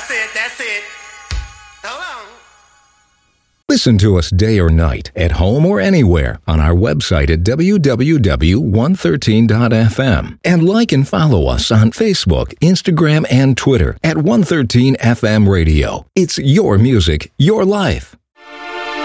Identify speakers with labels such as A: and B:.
A: That's it. Hold on.
B: Listen to us day or night, at home or anywhere, on our website at www.113.fm. And like and follow us on Facebook, Instagram, and Twitter at 113FM Radio. It's your music, your life.